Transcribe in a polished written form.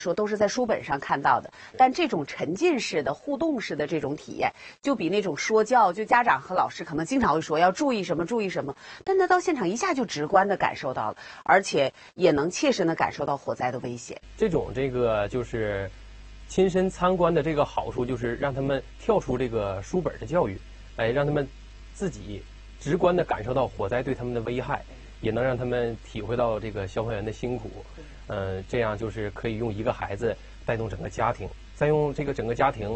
说都是在书本上看到的，但这种沉浸式的、互动式的这种体验，就比那种说教，就家长和老师可能经常会说要注意什么注意什么，但他到现场一下就直观的感受到了，而且也能切身的感受到火灾的危险。 这个就是亲身参观的这个好处，就是让他们跳出这个书本的教育，让他们自己直观的感受到火灾对他们的危害，也能让他们体会到这个消防员的辛苦。这样就是可以用一个孩子带动整个家庭，再用这个整个家庭